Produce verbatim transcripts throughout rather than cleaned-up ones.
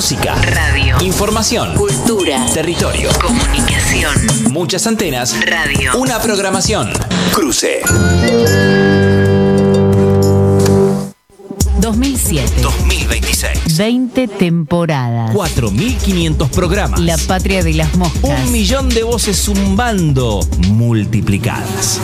Música, radio, información, cultura, territorio, comunicación, muchas antenas, radio, una programación. Cruce. dos mil siete. dos mil veintiséis. veinte temporadas. cuatro mil quinientos programas. La patria de las moscas. Un millón de voces zumbando multiplicadas.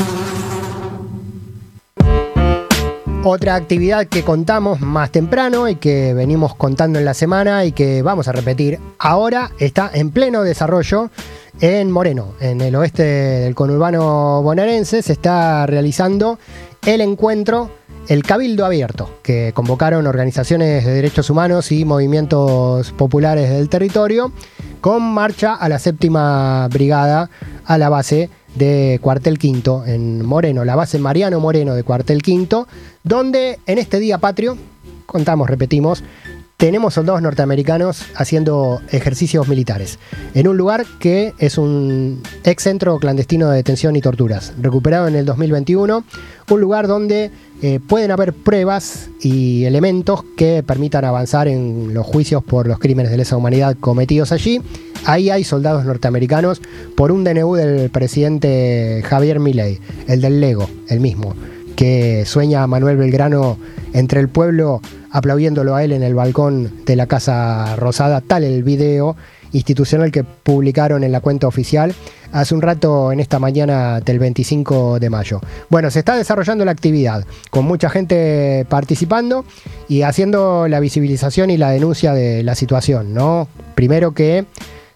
Otra actividad que contamos más temprano y que venimos contando en la semana y que vamos a repetir ahora está en pleno desarrollo en Moreno, en el oeste del conurbano bonaerense. Se está realizando el encuentro, el Cabildo Abierto, que convocaron organizaciones de derechos humanos y movimientos populares del territorio, con marcha a la séptima brigada a la base de Cuartel Quinto en Moreno, la base Mariano Moreno de Cuartel Quinto, donde en este día patrio, contamos, repetimos, tenemos soldados norteamericanos haciendo ejercicios militares en un lugar que es un ex centro clandestino de detención y torturas, recuperado en el dos mil veintiuno, un lugar donde eh, pueden haber pruebas y elementos que permitan avanzar en los juicios por los crímenes de lesa humanidad cometidos allí. Ahí hay soldados norteamericanos por un D N U del presidente Javier Milei, el del Lego, el mismo, que sueña a Manuel Belgrano entre el pueblo aplaudiéndolo a él en el balcón de la Casa Rosada. Tal el video institucional que publicaron en la cuenta oficial hace un rato, en esta mañana del veinticinco de mayo. Bueno, se está desarrollando la actividad, con mucha gente participando y haciendo la visibilización y la denuncia de la situación, ¿no? Primero que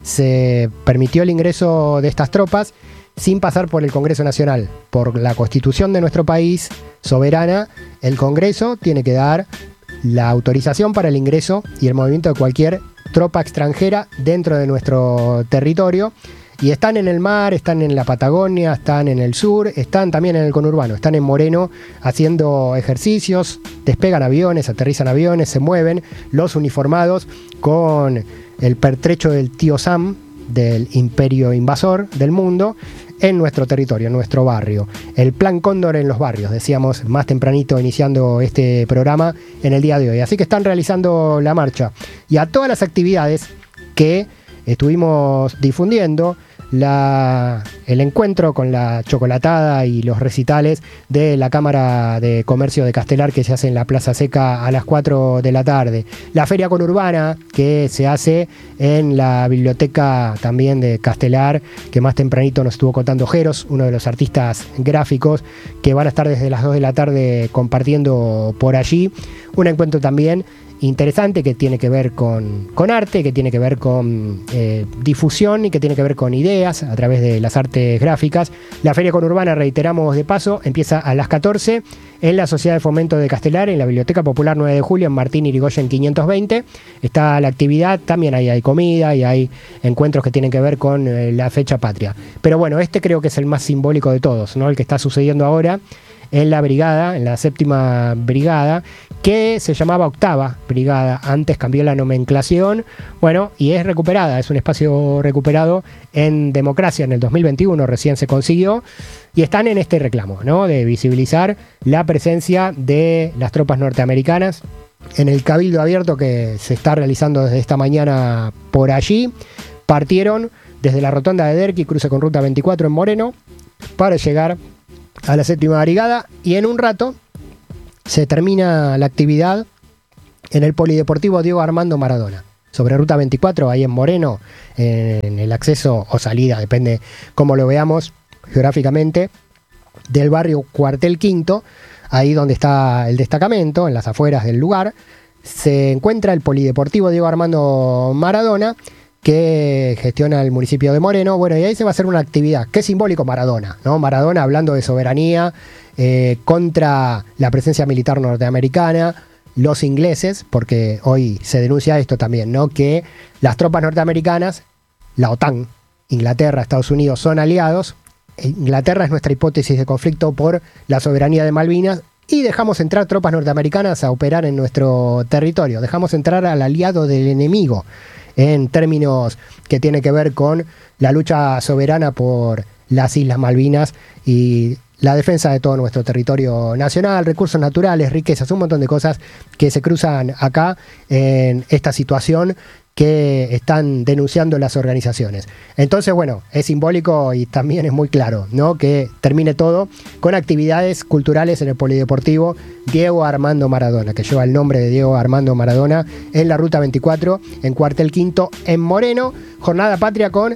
se permitió el ingreso de estas tropas sin pasar por el Congreso Nacional. Por la Constitución de nuestro país soberana, el Congreso tiene que dar la autorización para el ingreso y el movimiento de cualquier tropa extranjera dentro de nuestro territorio. Y están en el mar, están en la Patagonia, están en el sur, están también en el conurbano, están en Moreno haciendo ejercicios, despegan aviones, aterrizan aviones, se mueven los uniformados con el pertrecho del tío Sam, del imperio invasor del mundo, en nuestro territorio, en nuestro barrio. El plan Cóndor en los barrios, decíamos más tempranito iniciando este programa en el día de hoy. Así que están realizando la marcha. Y a todas las actividades que estuvimos difundiendo, la, el encuentro con la chocolatada y los recitales de la Cámara de Comercio de Castelar, que se hace en la Plaza Seca a las cuatro de la tarde, la Feria Conurbana que se hace en la biblioteca también de Castelar, que más tempranito nos estuvo contando Jeros, uno de los artistas gráficos que van a estar desde las dos de la tarde compartiendo por allí. Un encuentro también interesante que tiene que ver con, con arte, que tiene que ver con eh, difusión y que tiene que ver con ideas a través de las artes gráficas. La Feria Conurbana, reiteramos de paso, empieza a las catorce en la Sociedad de Fomento de Castelar, en la Biblioteca Popular nueve de julio, en Martín Irigoyen quinientos veinte. Está la actividad, también ahí hay comida y hay encuentros que tienen que ver con eh, la fecha patria. Pero bueno, este creo que es el más simbólico de todos, ¿no? El que está sucediendo ahora en la brigada, en la séptima brigada, que se llamaba octava brigada, antes cambió la nomenclación, bueno, y es recuperada, es un espacio recuperado en democracia, en el dos mil veintiuno recién se consiguió, y están en este reclamo, ¿no?, de visibilizar la presencia de las tropas norteamericanas en el Cabildo Abierto que se está realizando desde esta mañana por allí. Partieron desde la rotonda de Derqui, cruce con ruta veinticuatro en Moreno, para llegar a la séptima brigada, y en un rato se termina la actividad en el Polideportivo Diego Armando Maradona, sobre ruta veinticuatro, ahí en Moreno, en el acceso o salida, depende cómo lo veamos geográficamente, del barrio Cuartel Quinto, ahí donde está el destacamento, en las afueras del lugar, se encuentra el Polideportivo Diego Armando Maradona, que gestiona el municipio de Moreno. Bueno, y ahí se va a hacer una actividad. Qué simbólico Maradona, ¿no? Maradona hablando de soberanía eh, contra la presencia militar norteamericana, los ingleses, porque hoy se denuncia esto también, ¿no?, que las tropas norteamericanas, la OTAN, Inglaterra, Estados Unidos, son aliados. Inglaterra es nuestra hipótesis de conflicto por la soberanía de Malvinas, y dejamos entrar tropas norteamericanas a operar en nuestro territorio. Dejamos entrar al aliado del enemigo, en términos que tiene que ver con la lucha soberana por las Islas Malvinas y la defensa de todo nuestro territorio nacional, recursos naturales, riquezas, un montón de cosas que se cruzan acá en esta situación que están denunciando las organizaciones. Entonces, bueno, es simbólico y también es muy claro, ¿no?, que termine todo con actividades culturales en el Polideportivo Diego Armando Maradona, que lleva el nombre de Diego Armando Maradona, en la Ruta veinticuatro, en Cuartel Quinto, en Moreno. Jornada patria con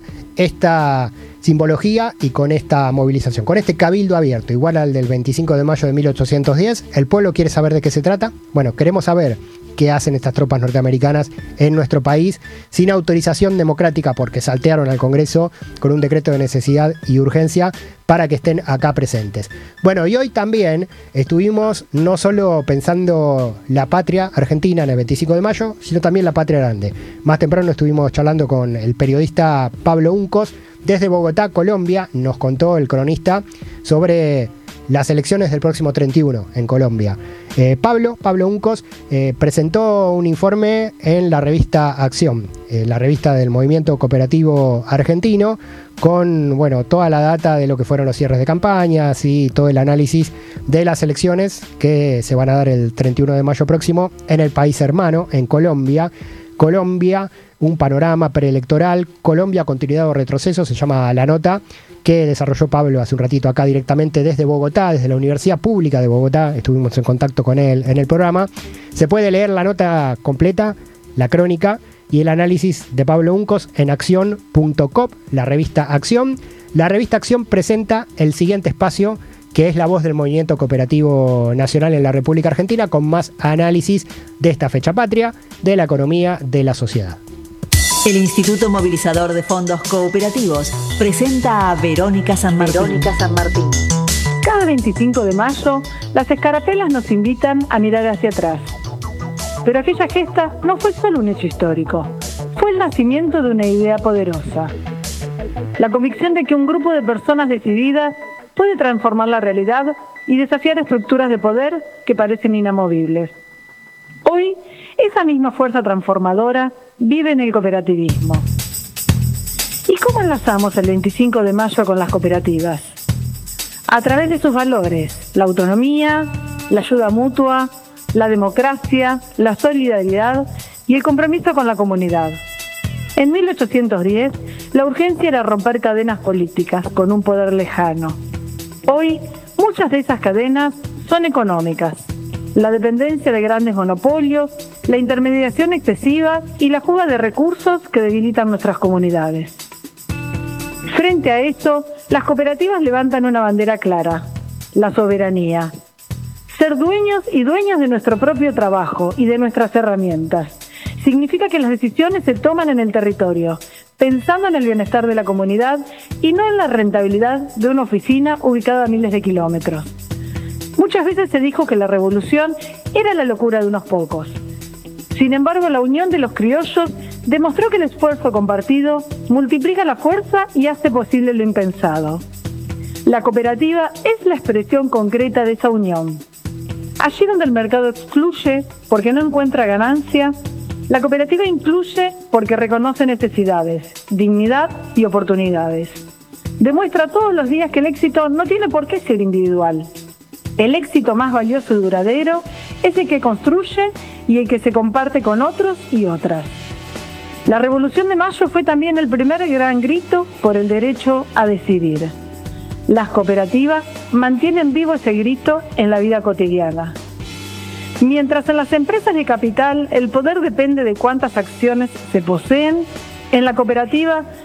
esta simbología y con esta movilización, con este cabildo abierto, igual al del veinticinco de mayo de mil ochocientos diez. ¿El pueblo quiere saber de qué se trata? Bueno, queremos saber qué hacen estas tropas norteamericanas en nuestro país sin autorización democrática, porque saltearon al Congreso con un decreto de necesidad y urgencia para que estén acá presentes. Bueno, y hoy también estuvimos no solo pensando la patria argentina en el veinticinco de mayo, sino también la patria grande. Más temprano estuvimos charlando con el periodista Pablo Uncos desde Bogotá, Colombia. Nos contó el cronista sobre las elecciones del próximo treinta y uno en Colombia. Eh, Pablo, Pablo Uncos, eh, presentó un informe en la revista Acción, eh, la revista del Movimiento Cooperativo Argentino, con, bueno, toda la data de lo que fueron los cierres de campañas y todo el análisis de las elecciones que se van a dar el treinta y uno de mayo próximo en el país hermano, en Colombia. Colombia, un panorama preelectoral, Colombia, continuidad o retroceso, se llama la nota que desarrolló Pablo hace un ratito acá directamente desde Bogotá, desde la Universidad Pública de Bogotá. Estuvimos en contacto con él en el programa. Se puede leer la nota completa, la crónica y el análisis de Pablo Uncos en acción punto com, la revista Acción. La revista Acción presenta el siguiente espacio, que es la voz del Movimiento Cooperativo Nacional en la República Argentina, con más análisis de esta fecha patria, de la economía, de la sociedad. El Instituto Movilizador de Fondos Cooperativos presenta a Verónica San Martín. Verónica San Martín. Cada veinticinco de mayo, las escarapelas nos invitan a mirar hacia atrás. Pero aquella gesta no fue solo un hecho histórico, fue el nacimiento de una idea poderosa. La convicción de que un grupo de personas decididas puede transformar la realidad y desafiar estructuras de poder que parecen inamovibles. Hoy, esa misma fuerza transformadora vive en el cooperativismo. ¿Y cómo enlazamos el veinticinco de mayo con las cooperativas? A través de sus valores: la autonomía, la ayuda mutua, la democracia, la solidaridad y el compromiso con la comunidad. En mil ochocientos diez, la urgencia era romper cadenas políticas con un poder lejano. Hoy, muchas de esas cadenas son económicas. La dependencia de grandes monopolios, la intermediación excesiva y la fuga de recursos que debilitan nuestras comunidades. Frente a eso, las cooperativas levantan una bandera clara: la soberanía. Ser dueños y dueñas de nuestro propio trabajo y de nuestras herramientas significa que las decisiones se toman en el territorio, pensando en el bienestar de la comunidad y no en la rentabilidad de una oficina ubicada a miles de kilómetros. Muchas veces se dijo que la revolución era la locura de unos pocos. Sin embargo, la unión de los criollos demostró que el esfuerzo compartido multiplica la fuerza y hace posible lo impensado. La cooperativa es la expresión concreta de esa unión. Allí donde el mercado excluye porque no encuentra ganancia, la cooperativa incluye porque reconoce necesidades, dignidad y oportunidades. Demuestra todos los días que el éxito no tiene por qué ser individual. El éxito más valioso y duradero es el que construye y el que se comparte con otros y otras. La Revolución de Mayo fue también el primer gran grito por el derecho a decidir. Las cooperativas mantienen vivo ese grito en la vida cotidiana. Mientras en las empresas de capital el poder depende de cuántas acciones se poseen, en la cooperativa